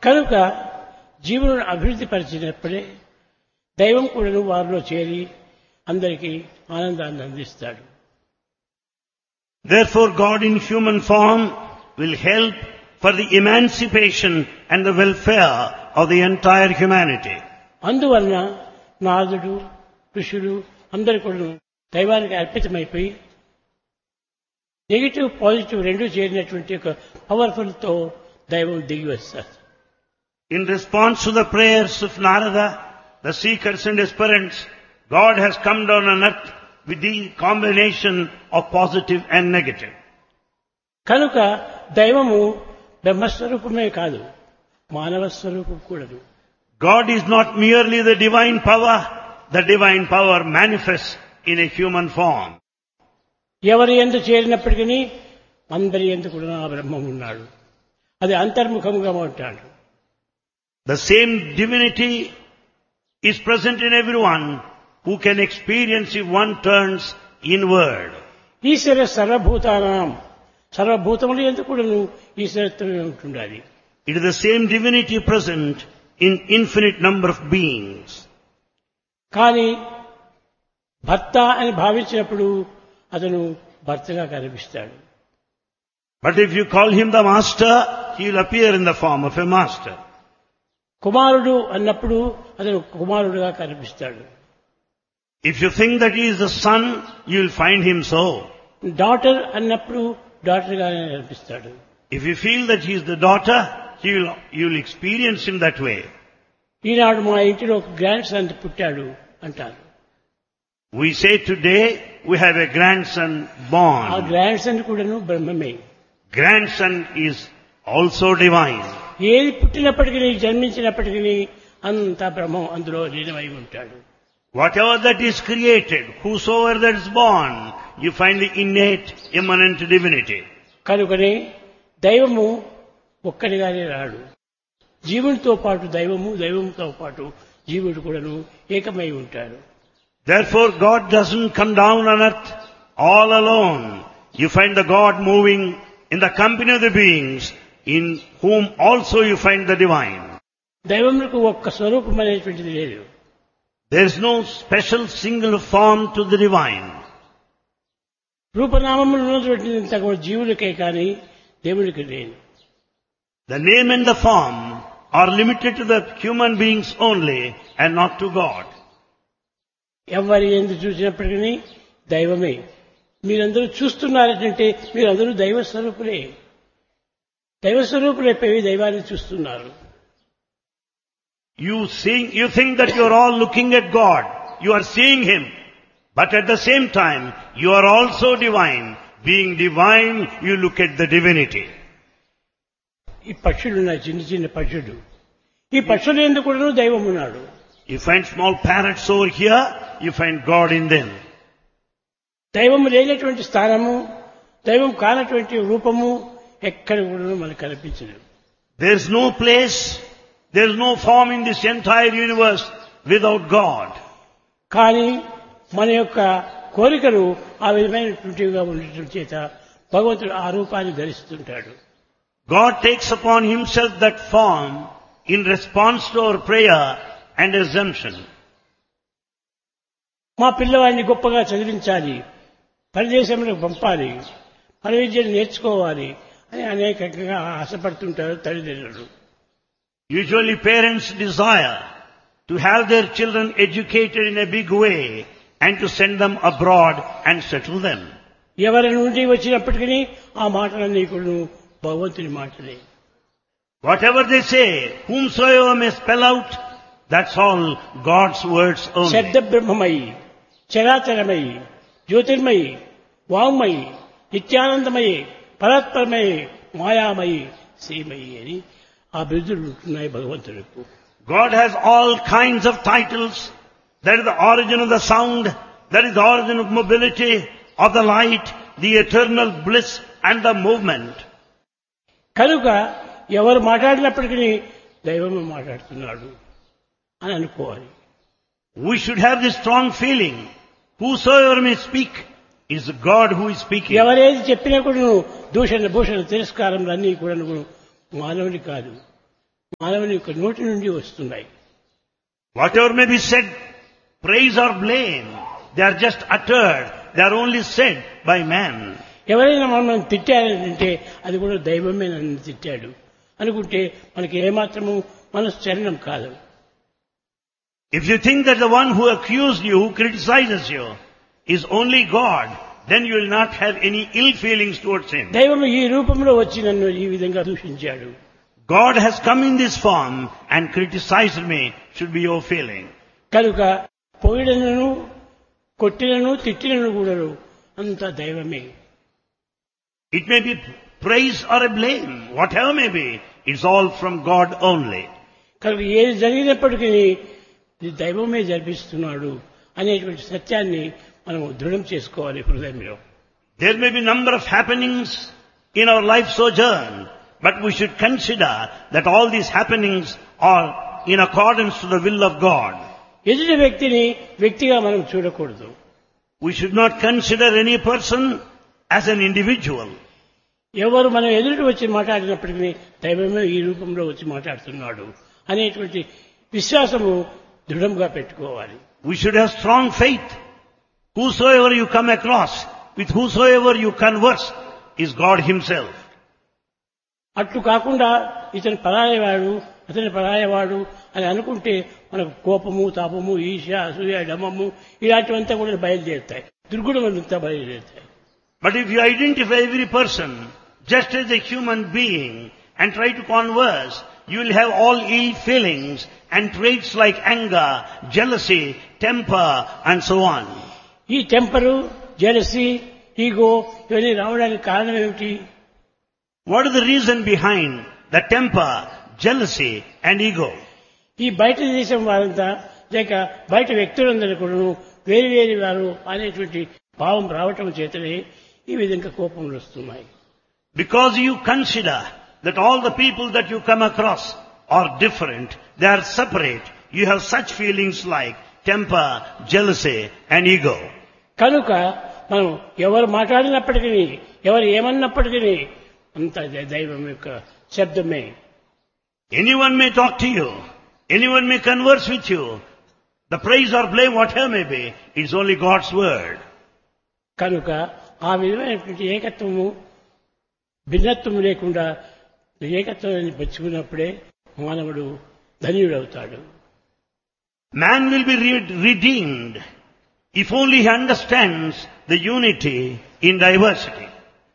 కనుక జీవులను అభివృద్ధి పరిచినప్పుడే దైవం కూడాను వారిలో చేరి అందరికీ ఆనందాన్ని అందిస్తాడు. Therefore, God in human form will help for the emancipation and the welfare of the entire humanity. అందువలన నారదుడు ఋషులు అందరూ కూడా దైవానికి అర్పితమైపోయి నెగిటివ్ పాజిటివ్ రెండు చేరినటువంటి ఒక పవర్ఫుల్ తో దైవం దిగి వస్తారు. In response to the prayers of Narada, the seekers and aspirants, God has come down on earth with the combination of positive and negative. కనుక దైవము బ్రహ్మస్వరూపమే కాదు, మానవ స్వరూపం కూడాను. God is not merely the divine power manifests in a human form. ఎవరి యందు చేరినప్పటికీ అందరి యందు కూడా ఆ బ్రహ్మం ఉన్నాడు. అది అంతర్ముఖముగా ఉంటాడు. The same divinity is present in everyone who can experience if one turns inward. ఈశ్వర సర్వభూతానాం, సర్వభూతముల యందు కూడాను ఈశ్వరత్వమే ఉంటుండాలి. It is the same divinity present in infinite number of beings. కానీ భర్త అని భావించినప్పుడు అతను భర్తగా కనిపిస్తాడు. But if you call him the master, he will appear in the form of a master. కుమారుడు అన్నప్పుడు అతను కుమారుడుగా కనిపిస్తాడు. If you think that he is the son, you will find him so. Daughter అన్నప్పుడు డాటర్ గానే కనిపిస్తాడు. If you feel that he is the daughter, you will experience him that way. ఈనాడు మా ఇంటిలో ఒక గ్రాండ్ సన్ పుట్టాడు అంటారు. We say today we have a grandson ఆ born. Grand son కూడాను బ్రహ్మమే. Grandson is also divine. ఏది పుట్టినప్పటికీ జన్మించినప్పటికీ అంతా బ్రహ్మం అందులో లీనమై ఉంటాడు. Whatever that is created, whosoever that is born, you find the innate, immanent divinity. కనుకనే దైవము ఒక్కడిగానే రాడు. జీవునితో పాటు దైవము, దైవంతో పాటు జీవుడు కూడాను ఏకమై ఉంటాడు. Therefore, God doesn't come down on earth all alone. You find the God moving in the company of the beings, in whom also you find the divine. దైవములకు ఒక్క స్వరూపం అనేటువంటిది లేదు. There is no special single form to the divine. రూపనామములు ఉన్నటువంటిదంత కూడా జీవులకే కానీ దేవుడికి లేదు. The name and the form are limited to the human beings only and not to God. ఎవరి ఎందు చూసినప్పటికీ దైవమే. మీరందరూ చూస్తున్నారంటే మీరందరూ దైవ స్వరూపులే. దైవ స్వరూపులైపోయి దైవాన్ని చూస్తున్నారు. You think that you are all looking at God. You are seeing Him. But at the same time, you are also divine. Being divine, you look at the divinity. ఈ పక్షులు ఉన్నాయి, చిన్న చిన్న పక్షులు. ఈ పక్షులు ఎందుకు కూడా దైవం ఉన్నాడు. You find small parrots over here, you find God in them. దైవం లేనటువంటి స్థానము, దైవం కానటువంటి రూపము ఎక్కడ కూడా మనకు కనిపించదు. There is no place, there is no form in this entire universe without God. కానీ మన యొక్క కోరికలు ఆ విధమైనటువంటివిగా ఉండటం చేత భగవంతుడు ఆ రూపాన్ని ధరిస్తుంటాడు. God takes upon Himself that form in response to our prayer and assumption. మా పిల్లవాడిని గొప్పగా చదివించాలి, పరదేశంలో పంపాలి, పర విద్యను నేర్చుకోవాలి అని అనేకంగా ఆశపడుతుంటారు తల్లిదండ్రులు. Usually parents desire to have their children educated in a big way and to send them abroad and settle them. ఎవరి నుండి వచ్చినప్పటికీ ఆ మాటలన్నీ కూడా భగవంతుని మాటలే. Whatever they say, whomsoever may spell out, that's all God's words only. శబ్ద బ్రహ్మమయి, చరాచరమయి, జ్యోతిర్మయి, వాంగ్మయి, నిత్యానందమయి, పరాత్పరమయి, మాయామయి, శ్రీమయి అని ఆ బిరుదులు ఉంటున్నాయి భగవంతుడికి. God has all kinds of titles. That is the origin of the sound. That is the origin of mobility, of the light, the eternal bliss and the movement. కనుక ఎవరు మాట్లాడినప్పటికీ దైవమే మాట్లాడుతున్నాడు అని అనుకోవాలి. We should have this strong feeling. Whosoever may speak is God who is speaking. ఎవరేది చెప్పినా కూడా దూషణ భూషణ తిరస్కారములు అన్నీ కూడా మానవుని కాదు, మానవుని యొక్క నోటి నుండి వస్తున్నాయి. Whatever may be said, praise or blame, they are just uttered. They are only said by man. ఎవరైనా మనం తిట్టారంటే అది కూడా దైవమే నన్ను తిట్టాడు అనుకుంటే మనకి ఏమాత్రము మనసు చలనం కాదు. If you think that the one who accused you, who criticizes you, is only God, then you will not have any ill feelings towards him. దైవం ఈ రూపంలో వచ్చి నన్ను ఈ విధంగా దూషించాడు. God has come in this form and criticized me, should be your feeling. కనుక పొగిడనను కొట్టినను తిట్టినను కూడా అంత దైవమే. It may be praise or a blame, whatever may be, it's all from God only. కనుక ఏది జరిగినప్పటికీ ఇది దైవమే జరిపిస్తున్నాడు అనేటువంటి సత్యాన్ని మనం దృఢం చేసుకోవాలి హృదయంలో. There may be number of happenings in our life sojourn, but we should consider that all these happenings are in accordance to the will of God. ఎదుటి వ్యక్తిని వ్యక్తిగా మనం చూడకూడదు. We should not consider any person as an individual. ఎవరు మనం ఎదుటి వచ్చి మాట్లాడినప్పటికీ దైవమే ఈ రూపంలో వచ్చి మాట్లాడుతున్నాడు అనేటువంటి విశ్వాసము దృఢంగా పెట్టుకోవాలి. We should have strong faith. Whosoever you come across, with whosoever you converse, is God himself. అట్లు కాకుండా ఇతను పరాయవాడు అతని పరాయవాడు అని అనుకుంటే మనకు కోపము తాపము ఈర్ష్య అసూయ డమము ఇలాంటివంతా కూడా బయలుదేరుతాయి, దుర్గుణమంతా బయలుదేరుతాయి. But if you identify every person just as a human being and try to converse, you will have all ill feelings and traits like anger, jealousy, temper and so on. ఈ టెంపరు జెలసీ ఈగో ఇవన్నీ రావడానికి కారణం ఏమిటి? What is the reason behind the temper, jealousy and ego? ఈ బయట దేశం వారంతా లేక బయట వ్యక్తులందరూ కూడా వేరు వేరు వారు అనేటువంటి భావం రావటం చేతనే ఈ విధంగా కోపములు వస్తున్నాయి. Because you consider that all the people that you come across are different, they are separate, you have such feelings like temper, jealousy and ego. కనుక మనం ఎవరు మాట్లాడినప్పటికీ ఎవరు ఏమన్నప్పటికీ అంత దైవం యొక్క శబ్దమే. Anyone may talk to you, anyone may converse with you, the praise or blame whatever may be, it's only God's word. కనుక ఆ విధమైనటువంటి ఏకత్వము భిన్నత్వము లేకుండా ఏకత్వాన్ని పెంచుకున్నప్పుడే మానవుడు ధన్యుడవుతాడు. Man will be redeemed if only he understands the unity in diversity.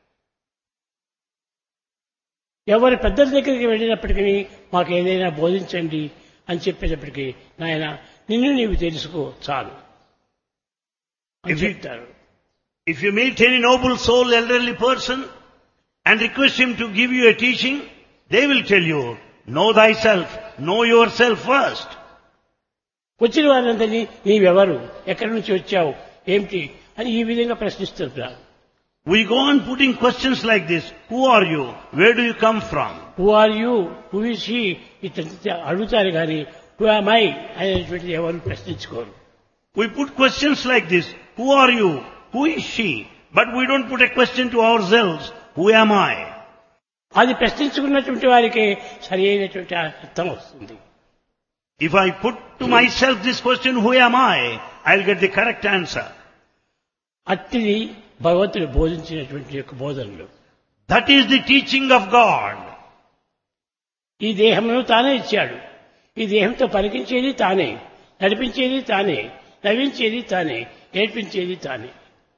ఎవరి పెద్దల దగ్గరికి వెళ్ళినప్పటికీ మాకు ఏదైనా బోధించండి అని చెప్పేటప్పటికీ నాయన నిన్ను నీవు తెలుసుకో చాలు అని చెప్తారు. If you meet any noble soul, elderly person and request him to give you a teaching, they will tell you, know thyself, know yourself first. వచ్చిన వారందరినీ నీవెవరు, ఎక్కడి నుంచి వచ్చావు, ఏమిటి అని ఈ విధంగా ప్రశ్నిస్తుంటారు. We go on putting questions like this. Who are you? Where do you come from? Who are you, who is he ఇట్లా అడుగుతారు కానీ హూ ఆమ్ ఐ అనేటువంటిది ఎవరు ప్రశ్నించుకోరు. We put questions like this. Who are you? Who is she? But we don't put a question to ourselves. Who am I? అది ప్రశ్నించుకున్నటువంటి వారికి సరి అయినటువంటి అర్థం వస్తుంది. If I put to myself this question, who am I? I'll get the correct answer. అట్టిది భగవంతుడు బోధించినటువంటి యొక్క బోధనలు. That is the teaching of God. ఈ దేహమును తానే ఇచ్చాడు. ఈ దేహంతో పలికించేది తానే, నడిపించేది తానే, నవ్వించేది తానే, ఏడ్పించేది తానే.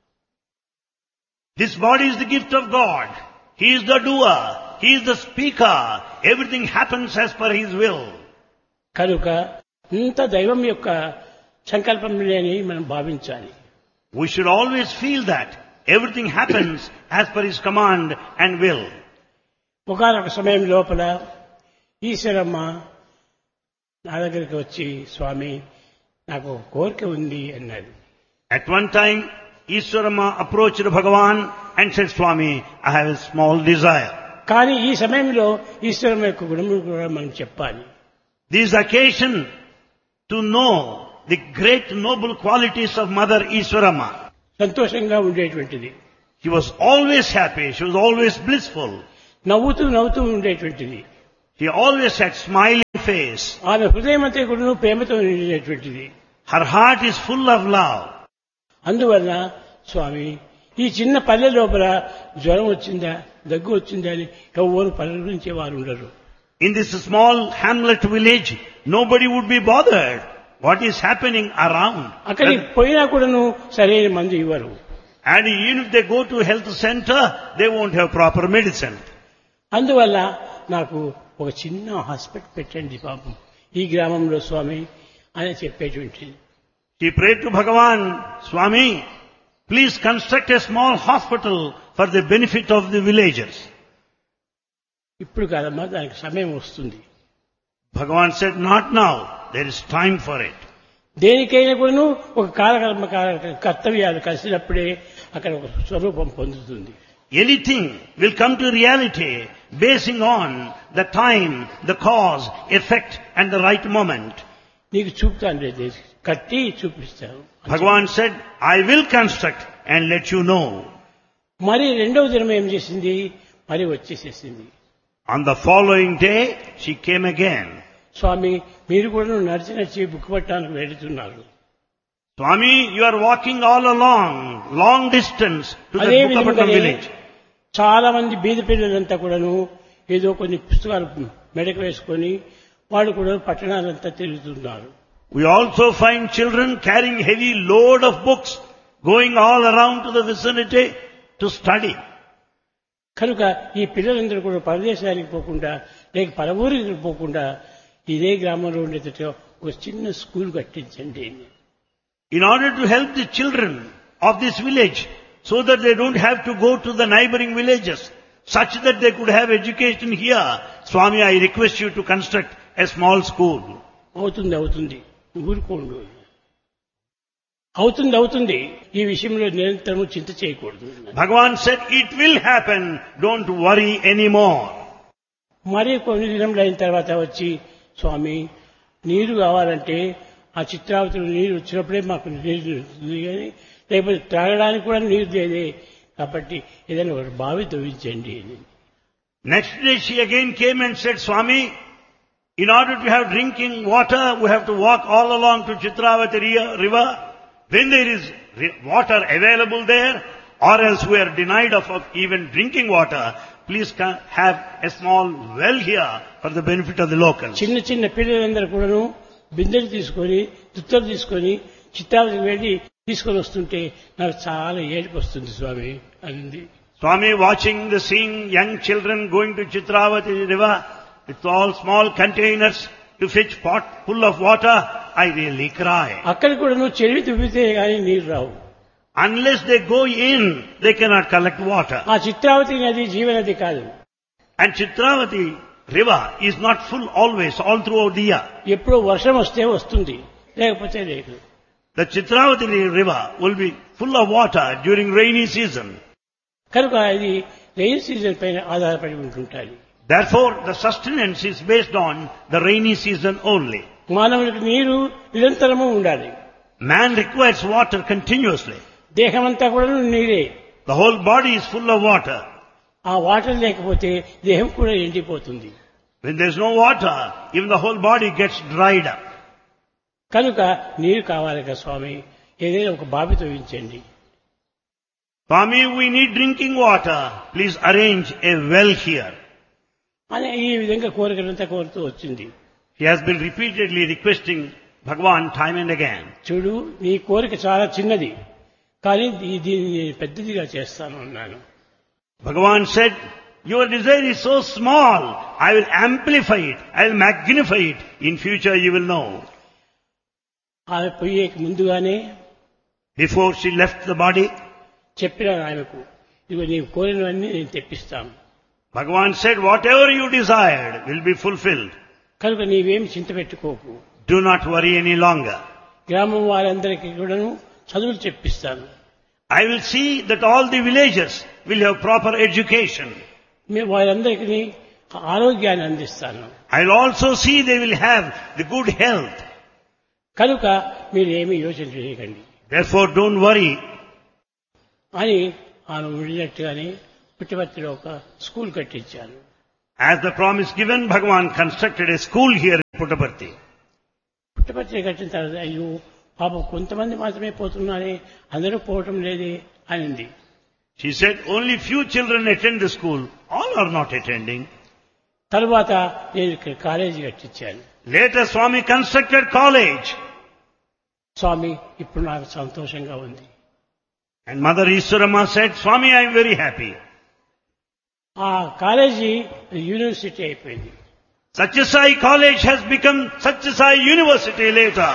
This body is the gift of God. He is the doer. He is the speaker. Everything happens as per His will. కనుక ఇంత దైవం యొక్క సంకల్పం లేని మనం భావించాలి. We should always feel that everything happens as per His command and will. ఒకనొక సమయం లోపల ఈశ్వరమ్మ నా దగ్గరికి వచ్చి స్వామి నాకు కోరిక ఉంది అన్నది. At one time, Ishwarama approached Bhagavan and said, Swami, I have a small desire. కానీ ఈ సమయంలో ఈశ్వరమ్మ యొక్క గుణములు కూడా మనం చెప్పాలి. This occasion to know the great noble qualities of Mother Ishwarama. సంతోషంగా ఉండేటువంటిది. She was always happy. She was always blissful. నవ్వుతూ నవ్వుతూ ఉండేటువంటిది. She She always had smiling face. ఆమె హృదయం అంతా కూడా ప్రేమతో నిండినటువంటిది. Her heart is full of love. అందువలన స్వామి ఈ చిన్న పల్లె లోపల జ్వరం వచ్చిందా దగ్గు వచ్చిందా అని ఎవరు పరిగణించే వారు ఉండరు. In this small hamlet village, nobody would be bothered what is happening around. అక్కడికి పోయినా కూడాను సరైన మందు ఇవ్వరు. And even if they go to health center, they won't have proper medicine. అందువల్ల నాకు ఒక చిన్న హాస్పిటల్ పెట్టండి పాపం ఈ గ్రామంలో స్వామి అని చెప్పేటువంటిది. She prayed to Bhagavan, Swami, please construct a small hospital for the benefit of the villagers. ఇప్పుడు కాదమ్మా దానికి సమయం వస్తుంది. Bhagavan said, not now. There is time for it. దేనికైనా కూడాను ఒక కాలకర్మ కర్తవ్యాలు కలిసినప్పుడే అక్కడ ఒక స్వరూపం పొందుతుంది. Anything will come to reality basing on the time, the cause, effect and the right moment. నీకు చూపుతాను లేదు కట్టి చూపిస్తాను. Bhagavan said, I will construct and let you know. మరి రెండవ దినం ఏం చేసింది మరి వచ్చేసేసింది. On the following day, she came again. స్వామి మీరు కూడా నడిచి బుక్ పట్టడానికి వెళుతున్నారు. Swami, you are walking all along, long distance to the Bukkapatnam village. చాలా మంది బీద పిల్లలంతా కూడాను ఏదో కొన్ని పుస్తకాలు మెడకు వేసుకొని వాళ్ళు కూడా పట్టణాలంతా తిరుగుతున్నారు. We also find children carrying heavy load of books, going all around to the vicinity to study. కనుక ఈ పిల్లలందరూ కూడా పరదేశానికి పోకుండా లేక పరవూరికి పోకుండా ఇదే గ్రామంలో ఉండేటట్టు ఒక చిన్న school కట్టించండి. In order to help the children of this village, so that they don't have to go to the neighboring villages, such that they could have education here, Swami, I request you to construct a small school. అవుతుంది ఊరుకోండు. అవుతుంది ఈ విషయంలో నిరంతరము చింత చేయకూడదు. Bhagavan said, it will happen, don't worry anymore. మరి కొన్ని దినములు అయిన తర్వాత వచ్చి స్వామి నీరు కావాలంటే ఆ చిత్రావతిలో నీరు వచ్చినప్పుడే మాకు నీరు కానీ లేకపోతే త్రాగడానికి కూడా నీరు లేదే కాబట్టి ఏదైనా ఒక బావి తవ్వించండి. Next day she again came and said, Swami, in order to have drinking water, we have to walk all along to Chitravati river. When there is water available there, or else we are denied of even drinking water, please have a small well here for the benefit of the locals. చిన్న చిన్న పిల్లలందరూ కూడాను బిందెలు తీసుకొని తుత్తలు తీసుకొని చిత్రావతికి వెళ్ళి తీసుకొని వస్తుంటే నాకు చాలా ఏడుపు వస్తుంది స్వామి అంది. Swami, seeing young children going to Chitravati river with all small containers to fetch pot full of water, I really cry. అక్కడ కూడా నువ్వు చెవి తువ్వితే గానీ నీరు రావు. Unless they go in, they cannot collect water. ఆ చిత్రావతి నది జీవనది కాదు. And Chitravati river is not full always, all throughout the year. ఎప్పుడో వర్షం వస్తే వస్తుంది, లేకపోతే లేదు. The Chitravati river will be full of water during rainy season. కనుక ఇది రెయిన్ సీజన్ పైన ఆధారపడి ఉంటుంటాయి. Therefore, the sustenance is based on the rainy season only. మానవునికి నీరు నిరంతరము ఉండాలి. Man requires water continuously. దేహమంతా కూడా నీరే. The whole body is full of water. ఆ వాటర్ లేకపోతే దేహం కూడా ఎండిపోతుంది. When there is no water, even the whole body gets dried up. కనుక నీరు కావాలి కదా స్వామి, ఏదైనా ఒక బావి తవ్వించండి. Swami, we need drinking water. Please arrange a well here. అని ఈ విధంగా కోరికలంతా కోరుతూ వచ్చింది. He has been repeatedly requesting Bhagavan time and again. చూడు నీ కోరిక చాలా చిన్నది, కానీ దీన్ని పెద్దదిగా చేస్తాను అన్నాను. Bhagavan said, your desire is so small, I will amplify it, I will magnify it. In future you will know. ఆమె పోయే ముందుగానే Before she left the body, చెప్పినాను ఆయనకు, ఇదిగో నీవు కోరినవన్నీ నేను తెప్పిస్తాను. Bhagavan said, whatever you desired will be fulfilled. కనుక నీవేం చింత పెట్టుకోకు. Do not worry any longer. గ్రామం వారందరికీ కూడాను చదువులు చెప్పిస్తాను. I will see that all the villagers will have proper education. వారందరికీ ఆరోగ్యాన్ని అందిస్తాను. I will also see they will have the good health. కనుక మీరు ఏమీ యోచన చేయకండి. Therefore don't worry. అని ఆమె విడినట్టుగానే పుట్టపర్తిలో ఒక school కట్టించాను. As the promise given, Bhagavan constructed a school here in Puttaparthi. Puttaparthi కట్టిన తర్వాత అయ్యో పాపం కొంతమంది మాత్రమే పోతున్నారే, అందరూ పోవటం లేదే అనింది. She said, only few children attend the school. All are not attending. తర్వాత నేను ఇక్కడ college కట్టించాను. Later, Swami constructed college. స్వామి ఇప్పుడు నాకు సంతోషంగా ఉంది. And Mother Ishwarama said, Swami, I am very happy. ఆ కాలేజీ యూనివర్సిటీ అయిపోయింది. Satyasai College has become Satyasai University later.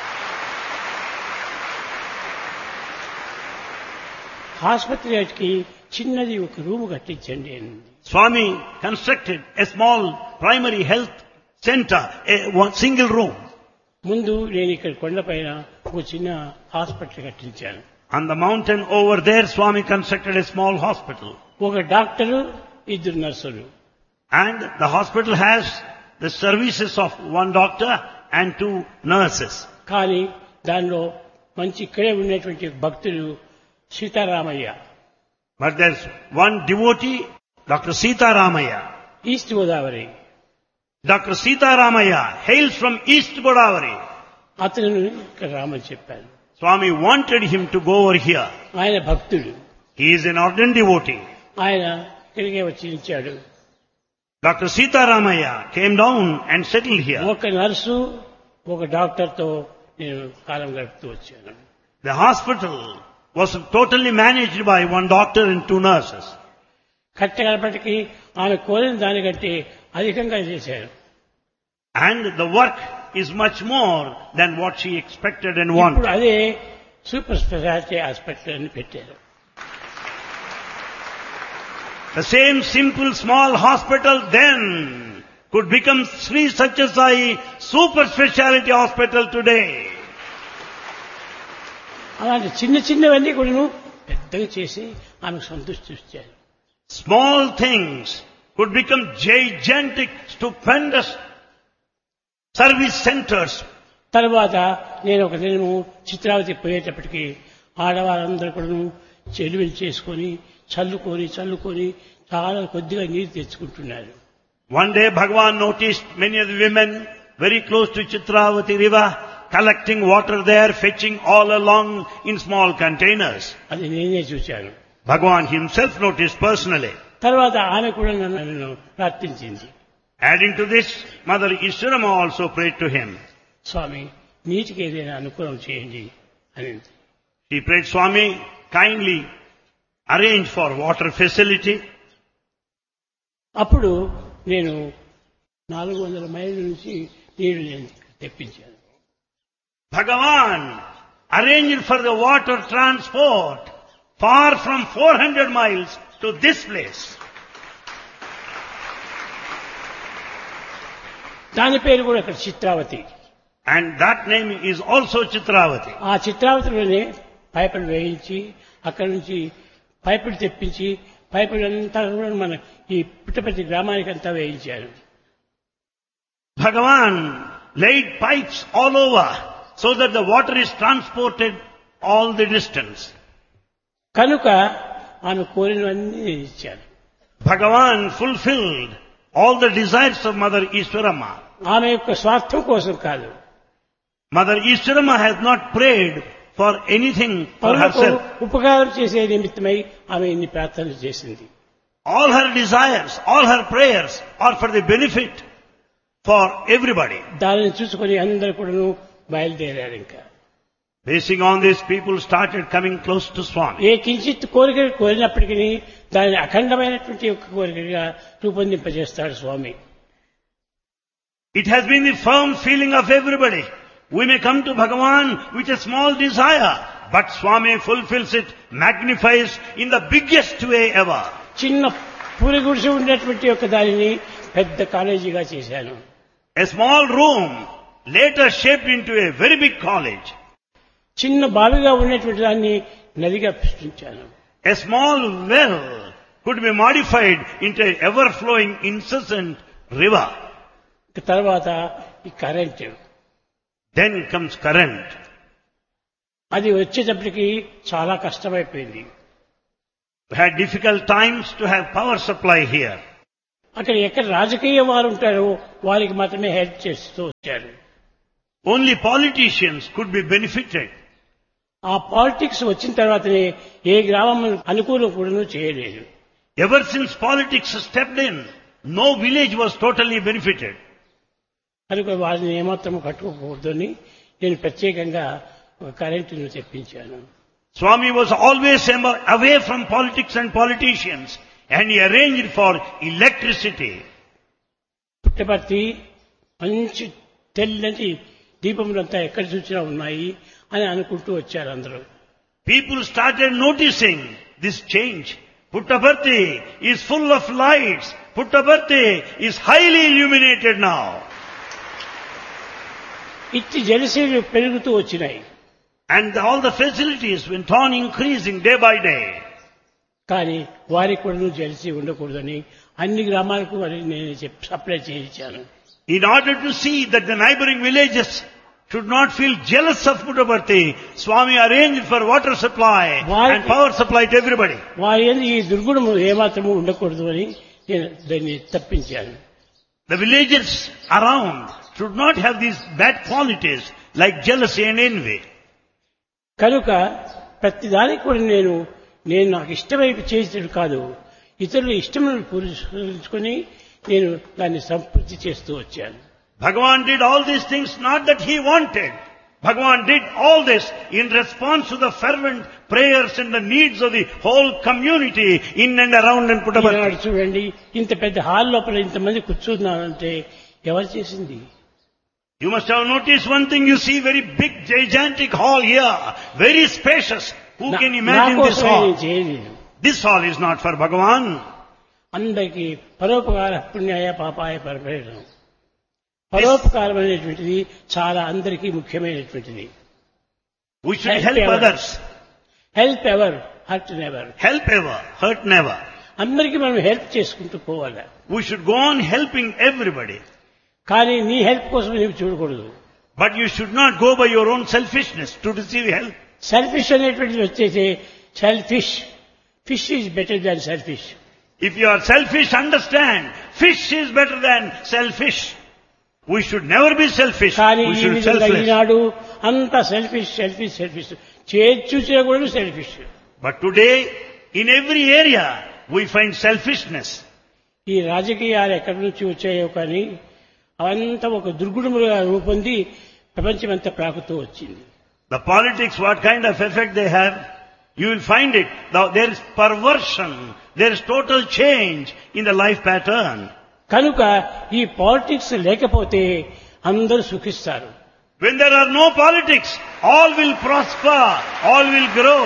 ఆసుపత్రికి చిన్నది ఒక రూమ్ కట్టించండి అనింది. Swami constructed a small primary health center, one single room. ముందు నేను ఇక్కడ కొండపైన ఒక చిన్న hospital కట్టించాను. On the mountain over there, Swami constructed a small hospital. ఒక డాక్టరు, ఇద్దరు నర్సులు. And the hospital has the services of one doctor and two nurses. కానీ దానిలో మంచి ఇక్కడే ఉన్నటువంటి భక్తులు Sitaramayya, But there's one devotee, Dr. Sita Ramaya. East Godavari. Dr. Sita Ramaya hails from East Godavari. అతను ఇక్కడ రామని చెప్పాను. Swami wanted him to go over here. ఆయన భక్తుడు. He is an ardent devotee. ఆయన ఇక్కడికే వచ్చి ఇచ్చాడు. Dr. Sita Ramaya came down and settled here. ఒక నర్సు, ఒక డాక్టర్తో నేను కాలం గడుపుతూ వచ్చాను. The hospital was totally managed by one doctor and two nurses. కట్టగలపటికి ఆమె కోరిన దానికంటే అధికంగా చేశారు. And the work is much more than what she expected and ఇప్పుడు wanted. అదే సూపర్ స్పెషాలిటీ హాస్పిటల్ అని పెట్టారు. The same simple small hospital then could become Sri Satyasai Super Speciality Hospital today. అలాంటి చిన్న చిన్నవన్నీ కూడా పెద్దగా చేసి ఆమెకు సంతృష్టి ఇచ్చారు. Small things could become gigantic, stupendous service centers. తర్వాత నేను ఒక దినము చిత్రావతి పోయేటప్పటికి ఆడవారందరూ కూడా చెలువలు చేసుకొని చల్లుకొని చాలా కొద్దిగా నీరు తెచ్చుకుంటున్నారు. One day Bhagavan noticed many of the women very close to Chitravati river collecting water there, fetching all along in small containers. అది నేనే చూశాను. Bhagavan himself noticed personally. తర్వాత ఆమె కూడా నన్ను ప్రార్థించింది. Adding to this, Mother Ishwarama also prayed to him. స్వామి నీటికి ఏదైనా అనుకూలం చేయండి అని. He prayed, Swami, kindly arrange for water facility. అప్పుడు నేను 400 మైళ్ళ నుంచి నీరు నేను తెప్పించాను. Bhagavan arranged for the water transport far from 400 miles to this place. దాని పేరు కూడా ఇక్కడ Chitravati. And that name is also Chitravati. ఆ చిత్రావతిలోనే పైపులు వేయించి అక్కడి నుంచి పైపులు తెప్పించి పైపులు అంతా కూడా మన ఈ పుట్టపర్తి గ్రామానికి అంతా వేయించారు. Bhagavan laid pipes all over so that the water is transported all the distance. కనుక ఆమె కోరినవన్నీ ఇచ్చారు. Bhagavan fulfilled all the desires of Mother Ishwarama. ఆమె యొక్క స్వార్థం కోసం కాదు. Mother Ishwarama has not prayed for anything for పరులకు herself. ఉపకారం చేసే నిమిత్తమై ఆమె ఇన్ని ప్రార్థనలు చేసింది. All her desires, all her prayers are for the benefit for everybody. దానిని చూసుకొని అందరూ కూడా బయలుదేరారు. ఇంకా Basing on this, people started coming close to Swami. ఏ కించిత్ కోరిక కోరినప్పటికీ దానిని అఖండమైనటువంటి ఒక కోరికగా రూపొందింపజేస్తాడు స్వామి. It has been the firm feeling of everybody. We may come to Bhagavan with a small desire, but Swami fulfills it, magnifies in the biggest way ever. చిన్న పూరి గుడిసె ఉండేటువంటి ఒక దానిని పెద్ద కాలేజీగా చేశాను. A small room later shaped into a very big college. చిన్న బావిగా ఉన్నటువంటి దాన్ని నదిగా సృష్టించాను. A small well could be modified into an ever-flowing, incessant river. తర్వాత ఈ కరెంట్, Then comes current. అది వచ్చేటప్పటికి చాలా కష్టమైపోయింది. We had difficult times to have power supply here. అక్కడ ఎక్కడ రాజకీయ వారు ఉంటారో వారికి మాత్రమే హెల్ప్ చేస్తూ వచ్చారు. Only politicians could be benefited. ఆ పాలిటిక్స్ వచ్చిన తర్వాతనే ఏ గ్రామం అనుకూలం కూడా చేయలేదు. Ever since politics stepped in, no village was totally benefited. కనుక వారిని ఏమాత్రం కట్టుకోకూడదని నేను ప్రత్యేకంగా ఒక కరెంటును తెప్పించాను. Swami was always away from politics and politicians, and he arranged for electricity. Puttaparthi మంచి తెల్లని దీపములంతా ఎక్కడ చూసినా ఉన్నాయి అని అనుకుంటూ వచ్చారు అందరూ. People started noticing this change. Puttaparthi is full of lights. Puttaparthi is highly illuminated now. ఇట్టి జలశీలు పెరుగుతూ వచ్చినాయి. And all the facilities went on increasing day by day. కానీ వారికి కూడా జలసి ఉండకూడదని అన్ని గ్రామాలకు నేను సప్లై చేయించాను. In order to see that the neighboring villages should not feel jealous of Puttaparthi, Swami arranged for water supply and power supply to everybody. వారి యందు ఈ దుర్గుణము ఏమాత్రము ఉండకూడదు అని నేను దాన్ని తప్పించాను. The villagers around should not have these bad qualities like jealousy and envy. కనుక ప్రతిదానికి కూడా నేను నాకు ఇష్టమైపు చేసేది కాదు, ఇతరుల ఇష్టములను పూరించుకొని నేను దాన్ని సంపూర్తి చేస్తూ వచ్చాను. Bhagavan did all these things not that he wanted. Bhagavan did all this in response to the fervent prayers and the needs of the whole community in and around in Puttaparthi. చూడండి, ఇంత పెద్ద hall లోపల ఇంతమంది కూర్చున్నారంటే ఎవరు చేసింది? You must have noticed one thing. You see very big, gigantic hall here, very spacious. Who can imagine this hall? This hall is not for Bhagavan. అందరికీ పరోపకార పుణ్యాయ పాపాయ పరపేయడం. పరోపకారం అనేటువంటిది చాలా అందరికీ ముఖ్యమైనటువంటిది. We should help others. Help ever, hurt never. Help ever, hurt never. అందరికీ మనం help చేసుకుంటూ పోవాలి. We should go on helping everybody. కానీ నీ హెల్ప్ కోసం నీవు చూడకూడదు. But you should not go by your own selfishness to receive help. Selfish అనేటువంటిది వచ్చేసి selfish. Fish is better than selfish. If you are selfish, understand, fish is better than selfish. We should never be selfish. కానీ We ఈ should be విధంగా selfless. ఈనాడు అంతా selfish selfish selfish చూసినా కూడా selfish. But today, in every area, we find selfishness. ఈ రాజకీయాలు ఎక్కడి నుంచి వచ్చాయో కానీ అవంతా ఒక దుర్గుణములుగా రూపొంది ప్రపంచమంతా ప్రాకుతూ వచ్చింది. The politics, what kind of effect they have, you will find it. Now, there is perversion, there is total change in the life pattern. కనుక ఈ పాలిటిక్స్ లేకపోతే అందరూ సుఖిస్తారు. When there are no politics, all will prosper, all will grow.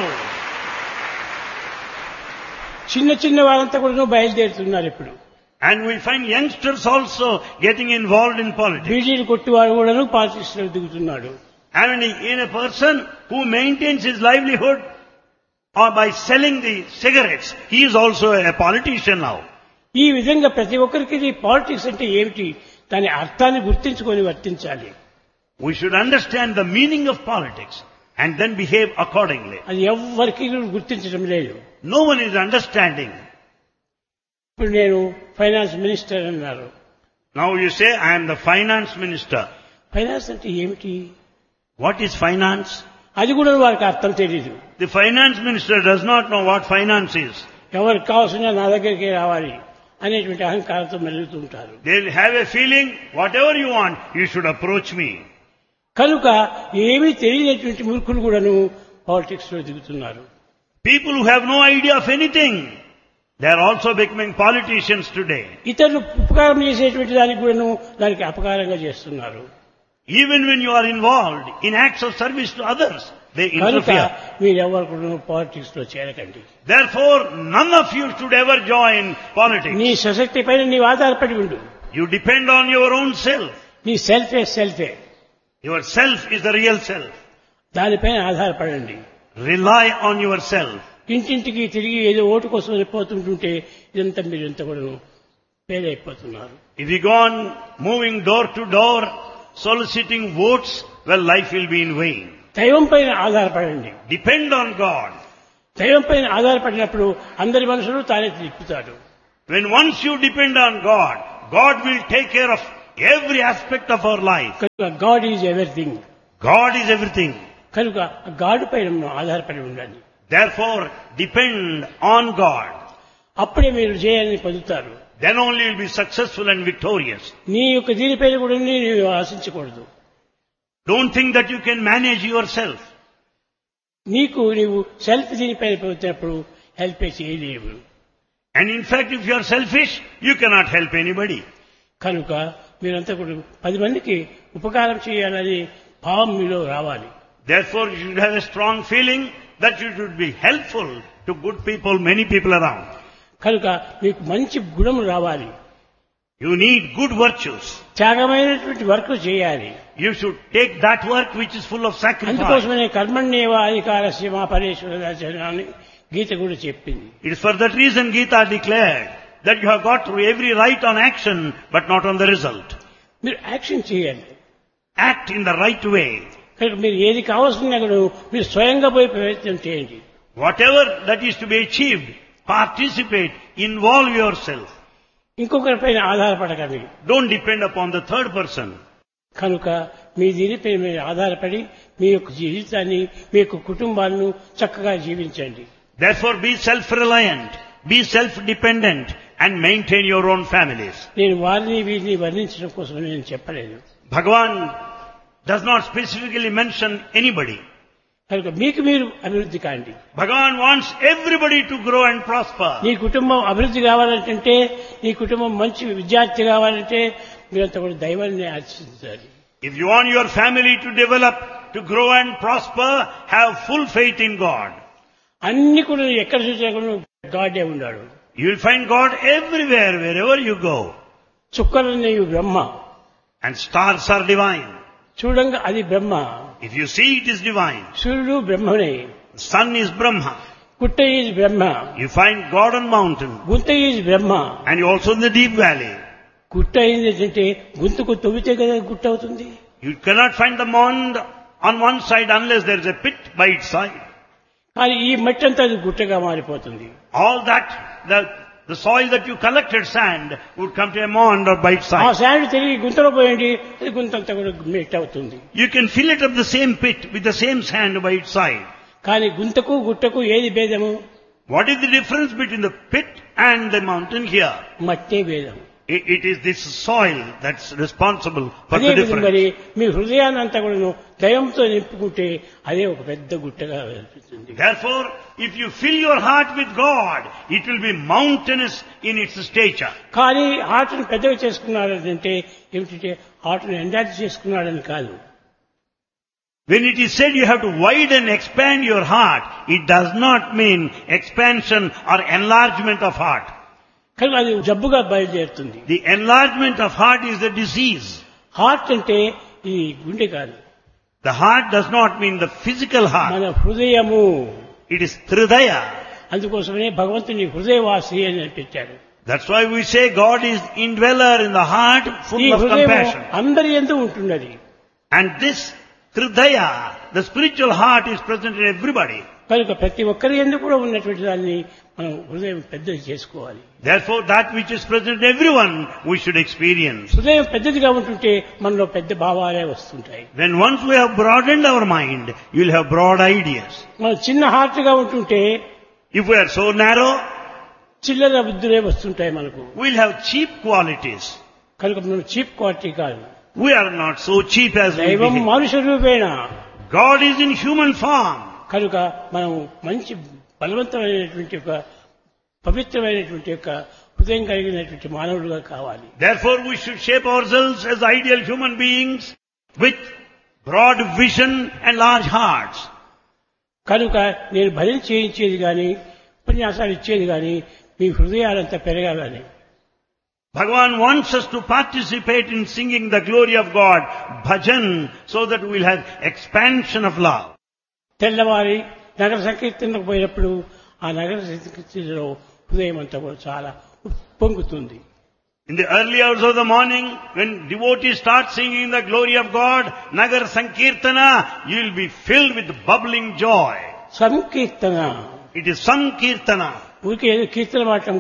చిన్న చిన్న వారంతా కూడా బయలుదేరుతున్నారు ఇప్పుడు. And we find youngsters also getting involved in politics. బీడీలు కొట్టువాడు కూడా పాలిటిక్స్ లో దిగుతున్నాడు. And in a person who maintains his livelihood or by selling the cigarettes, he is also a politician now. ఈ విధంగా ప్రతి ఒక్కరికి పాలిటిక్స్ అంటే ఏమిటి, దాని అర్థాన్ని గుర్తించుకొని వర్తించాలి. We should understand the meaning of politics and then behave accordingly. అది ఎవ్వరికి గుర్తించడం లేదు. No one is understanding. ఇప్పుడు నేను ఫైనాన్స్ మినిస్టర్ అన్నారు. Now you say, I am the finance minister. Finance అంటే ఏమిటి? What is finance? అది కూడా వారికి అర్థం తెలియదు. The finance minister does not know what finance is. ఎవరికి కావాల్సిన నా దగ్గరికి రావాలి అనేటువంటి అహంకారంతో మెలుగుతూ ఉంటారు. They will have a feeling, whatever you want, you should approach me. కనుక ఏమీ తెలియనటువంటి మూర్ఖులు కూడాను పాలిటిక్స్ లో దిగుతున్నారు. People who have no idea of anything, they are also becoming politicians today. ఇతరులు ఉపకారం చేసేటువంటి దానికి కూడాను దానికి అపకారంగా చేస్తున్నారు. Even when you are involved in acts of service to others, they కనుక interfere. మీరెవరు కూడా పాలిటిక్స్ లో చేరకండి. Therefore, none of you should ever join politics. నీ సశక్తి పైన నీవు ఆధారపడి ఉండు. You depend on your own self. నీ సెల్ఫే సెల్ఫే. Your self is the real self. దానిపైన ఆధారపడండి. Rely on yourself. ఇంటింటికి తిరిగి ఏదో ఓటు కోసం వెళ్ళిపోతుంటుంటే ఇదంతా మీరంతా కూడా పేదైపోతున్నారు. If you go on moving door to door, soliciting votes, well, life will be in vain. దైవం పైన ఆధారపడండి. Depend on God. దైవం పైన ఆధారపడినప్పుడు అందరి మనుషులు తానే తిప్పుతాడు. When once you depend on God, God will take care of every aspect of our life. కనుక God is everything. God is everything. కనుక God పైన మనం ఆధారపడి ఉండాలి. Therefore, depend on God. అప్పుడే మీరు జయాన్ని పొందుతారు. Then only you will be successful and victorious. నీ యొక్క దీనిపైన కూడా నీవు ఆశించకూడదు. Don't think that you can manage yourself. నీవు సెల్ఫ్ దీనిపైన వచ్చినప్పుడు హెల్ప్ చేయలేవు. And in fact, if you are selfish, you cannot help anybody. కనుక మీరంతా కూడా 10 మందికి ఉపకారం చేయాలని భావం మీలో రావాలి. Therefore, you should have a strong feeling that you should be helpful to good people, many people around. కనుక మీకు మంచి గుణం రావాలి. You need good virtues. త్యాగమైనటువంటి work చేయాలి. You should take that work which is full of sacrifice. అందుకోసమే కర్మణ్యేవ అధికారస్య మా పరేశ్వర అని గీత కూడా చెప్పింది. It is for that reason Gita declared that you have got every right on action but not on the result. మీరు action చేయండి. Act in the right way. కనుక మీరు ఏది కావాల్సిన కూడా మీరు స్వయంగా పోయి ప్రయత్నం చేయండి. Whatever that is to be achieved, participate, involve yourself. ఇంకొకరిపైన ఆధారపడకండి. Don't depend upon the third person. కనుక మీ దీనిపై మీరు ఆధారపడి మీ యొక్క జీవితాన్ని మీ యొక్క కుటుంబాలను చక్కగా జీవించండి. Therefore, be self-reliant, be self-dependent and maintain your own families. నేను వారిని వీరిని వర్ణించడం కోసం నేను చెప్పలేదు. Bhagavan does not specifically mention anybody. కనుక మీకు మీరు అభివృద్ధి కాండి. Bhagavan wants everybody to grow and prosper. నీ కుటుంబం అభివృద్ధి కావాలంటే నీ కుటుంబం మంచి విద్యార్థి కావాలంటే మీరంతా కూడా దైవాన్ని ఆశించాలి. If you want your family to develop, to grow and prosper, have full faith in God. అన్ని కూడా ఎక్కడ చూసినా కూడా గాడే ఉన్నాడు. You will find God everywhere, wherever you go. చుక్కలనేవి Brahma. And stars are divine. చూడంగా అది బ్రహ్మ. If you see, it is divine. సూర్యుడు బ్రహ్మనే. The sun is Brahma. గుట్ట is Brahma. You find God on mountain. గుంత is Brahma. And you also in the deep valley. గుట్ట ఏంటంటే గుంతకు తవ్వితే కదా గుట్ట అవుతుంది. You cannot find the mound on one side unless there is a pit by its side. కానీ ఈ మట్టి అంతా అది గుట్టగా మారిపోతుంది. All that, the soil that you collected sand would come to a mound or by its ఆ side. Sand తిరిగి గుంతలో పోయండి అది గుంత అంతా కూడా మెట్ అవుతుంది. You can fill it up the same pit with the same sand by its side. కానీ గుంతకు గుట్టకు ఏది భేదము? What is the difference between the pit and the mountain here? మట్టే భేదం. It is this soil that's responsible for అదే the difference. మరి మీ హృదయాన్ని అంతా కూడా దైవంతో నింపుకుంటే అదే ఒక పెద్ద గుట్టగా అనిపిస్తుంది. Therefore, if you fill your heart with God, it will be mountainous in its stature. కానీ హార్ట్ను పెద్దగా చేసుకున్నాడంటే ఏమిటంటే హార్ట్ను ఎండార్జ్ చేసుకున్నాడని కాదు. When it is said you have to widen, expand your heart, it does not mean expansion or enlargement of heart. కానీ అది జబ్బుగా బయలుదేరుతుంది. The enlargement of heart is the disease. Heart అంటే ఈ గుండె కాదు. The heart does not mean the physical heart. మన హృదయము. It is Hridaya. అందుకోసమనే భగవంతుని హృదయవాసి అని పెట్టాడు. That's why we say God is indweller in the heart ఈ full of హృదయం compassion. అందరి యందు ఉంటున్నది. And this Hridaya, the spiritual heart, is present in everybody. కనుక ప్రతి ఒక్కరి యందు కూడా ఉన్నటువంటి దాన్ని మనం హృదయం పెద్దది చేసుకోవాలి. Therefore, that which is present in everyone, we should experience. హృదయం పెద్దదిగా ఉంటుంటే మనలో పెద్ద భావాలే వస్తుంటాయి. When once we have broadened our mind, you will have broad ideas. మనం చిన్న హార్ట్గా ఉంటుంటే If we are so narrow, చిల్లర బుద్ధులే వస్తుంటాయి మనకు. we will have cheap qualities. కనుక మనం చీప్ క్వాలిటీ కాదు. We are not so cheap as we దైవం behave. మనుష రూపేణ. God is in human form. కనుక మనం మంచి బలవంతమైనటువంటి ఒక పవిత్రమైనటువంటి యొక్క హృదయం కలిగినటువంటి మానవులుగా కావాలి. Therefore, we should shape ourselves as ideal human beings with broad vision and large hearts. కనుక నేను భజన చేయించేది కానీ ఉపన్యాసాలు ఇచ్చేది కానీ మీ హృదయాలంతా పెరగాలని. Bhagavan wants us to participate in singing the glory of God, bhajan, so that we will have expansion of love. తెల్లవారి నగర సంకీర్తనకు పోయినప్పుడు ఆ నగర సంకీర్తనలో హృదయం అంతా కూడా చాలా పొంగుతుంది. In the early hours of the morning, when devotees start singing the glory of God, Nagar Sankirtana, you will be filled with bubbling joy. Sankirtana It is Sankirtana. ఊరికే ఏదో కీర్తన మాటం కాదు.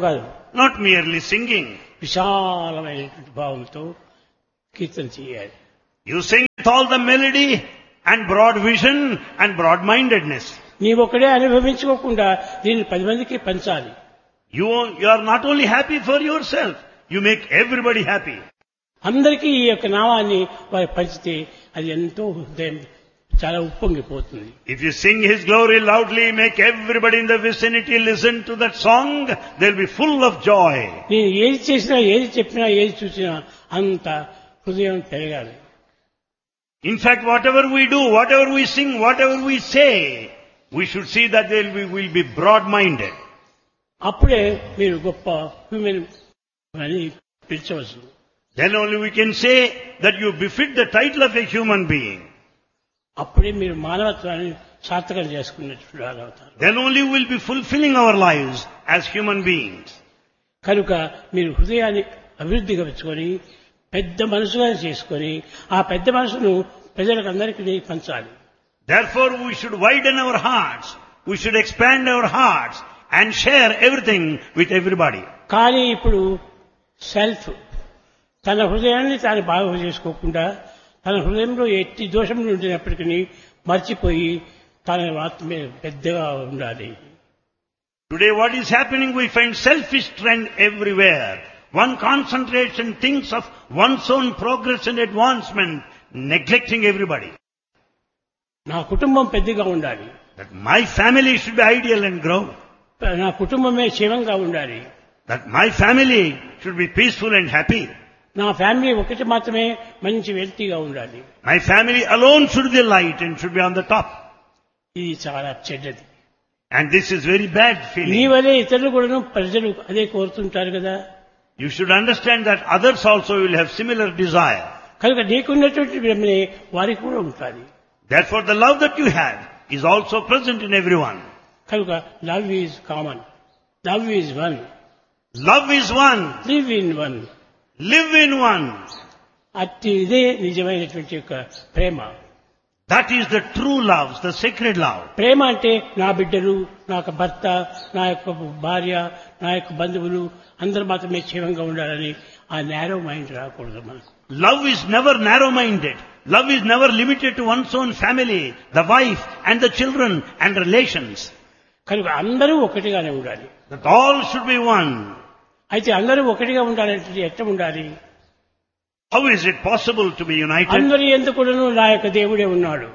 not merely singing. విశాలమైనటువంటి భావంతో కీర్తన చేయాలి. You sing with all the melody and broad vision and broad-mindedness. నీవొక్కడే అనుభవించుకోకుండా దీన్ని 10 మందికి పంచాలి. You are not only happy for yourself, you make everybody happy. అందరికీ ఈ యొక్క నామాన్ని వారు పంచితే అది ఎంతో హృదయం చాలా ఉప్పొంగిపోతుంది. If you sing His glory loudly, make everybody in the vicinity listen to that song, they'll be full of joy. నేను ఏది చేసినా, ఏది చెప్పినా, ఏది చూసినా అంత హృదయం పెరగాలి. In fact, whatever we do, whatever we sing, whatever we say, we should see that we'll be broad-minded. అప్పుడే మీరు గొప్ప హ్యూమన్ అని పిలిచవచ్చు. Then only we can say that you befit the title of a human being. అప్పుడే మీరు మానవత్వాన్ని సార్థకం చేసుకున్నట్లు అవుతారు. Then only we'll be fulfilling our lives as human beings. కనుక మీరు హృదయాన్ని అభివృద్ధిగా పెంచుకొని పెద్ద మనసుగా చేసుకొని ఆ పెద్ద మనసును ప్రజలకు అందరికీ పంచాలి. Therefore we should widen our hearts, we should expand our hearts and share everything with everybody. కానీ ఇప్పుడు సెల్ఫ్ తన హృదయాన్ని తాను బాగా చేసుకోకుండా తన హృదయంలో ఎట్టి దోషములు ఉండినప్పటికీ మర్చిపోయి తన ఆత్మే పెద్దగా ఉండాలి. Today what is happening, we find selfish trend everywhere. One concentration thinks of one's own progress and advancement, neglecting everybody. నా కుటుంబం పెద్దగా ఉండాలి. That my family should be ideal and grow. నా కుటుంబమే క్షేమంగా ఉండాలి. That my family should be peaceful and happy. నా family ఒకటి మాత్రమే మంచి వెల్తీగా ఉండాలి. My family alone should be light and should be on the top. ఇది చాలా చెడ్డది. And this is very bad నీ feeling. వలే ఇతరులు కూడా ప్రజలు అదే కోరుతుంటారు కదా. You should understand that others also will have similar desire. కనుక నీకున్నటువంటి ప్రేమనే వారికి కూడా ఉంటుంది. Therefore the love that you have is also present in everyone. కనుక love is common, love is one, Love is one. Live in one. Live in one. అట్టి ఇదే నిజమైనటువంటి యొక్క ప్రేమ. That is the true love, the sacred love. ప్రేమ అంటే నా బిడ్డలు, నా యొక్క భర్త, నా యొక్క భార్య, నా యొక్క బంధువులు అందరూ మాత్రమే క్షేమంగా ఉండాలని ఆ నేరో మైండ్ రాకూడదు మనకు. Love is never narrow-minded. Love is never limited to one's own family, the wife and the children and relations. కనుక అందరూ ఒకటిగానే ఉండాలి. That all should be one. అయితే అందరూ ఒకటిగా ఉండాలంటే ఎట్లా ఉండాలి? How is it possible to be united? అందరి ఎందుకును నా యొక్క దేవుడే ఉన్నాడు.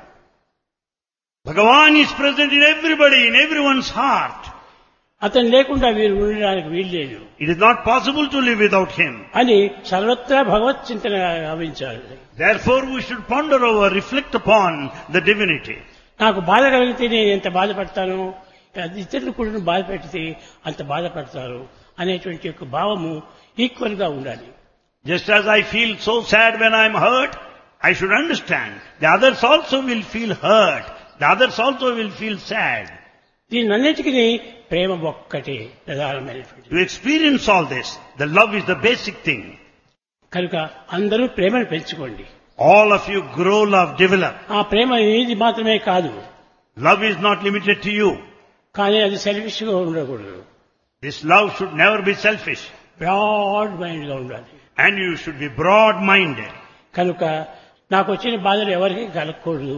Bhagavan is present in everybody, in everyone's heart. అతను లేకుండా వీరు ఉండడానికి వీల్లేదు. It is not possible to live without him. అని సర్వత్రా భగవత్ చింతన గావించాలి. Therefore we should ponder over, reflect upon the divinity. నాకు బాధ కలిగితే నేను ఎంత బాధపడతాను, ఇతరులు కూడా బాధ పెడితే అంత బాధపడతారు అనేటువంటి యొక్క భావము ఈక్వల్ గా ఉండాలి. Just as I feel so sad when I am hurt, I should understand the others also will feel hurt. The others also will feel sad. దీనన్నిటికీ ప్రేమ ఒక్కటే ప్రధానమైనటువంటి. To experience all this, the love is the basic thing. కనుక అందరూ ప్రేమను పెంచుకోండి. All of you grow love, develop. ఆ ప్రేమ ఇది మాత్రమే కాదు. Love is not limited to you. కానీ అది సెల్ఫిష్ గా ఉండకూడదు. This love should never be selfish. Broad mind గా ఉండాలి. And you should be broad-minded. కనుక నాకు వచ్చిన బాధలు ఎవరికి కలగకూడదు.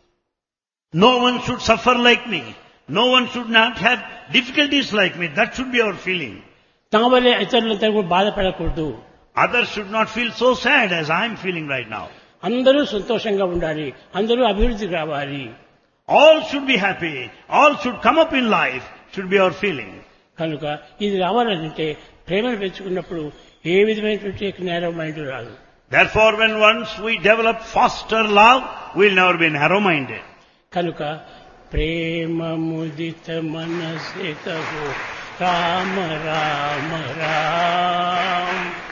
No one should suffer like me. No one should not have difficulties like me. That should be our feeling. నా వల్లే ఇతరులంతా కూడా బాధపడకూడదు. Others should not feel so sad as I am feeling right now. అందరూ సంతోషంగా ఉండాలి. అందరూ అభివృద్ధికి రావాలి. All should be happy. All should come up in life. Should be our feeling. కనుక ఇది రావాలంటే ప్రేమను పెంచుకున్నప్పుడు ఏ విధమైనటువంటి నేరో మైండ్ రాదు. Therefore, when once we develop foster love, we'll never be narrow-minded. కనుక ప్రేమ ముదిత మనసే కహో రామ రామ రామ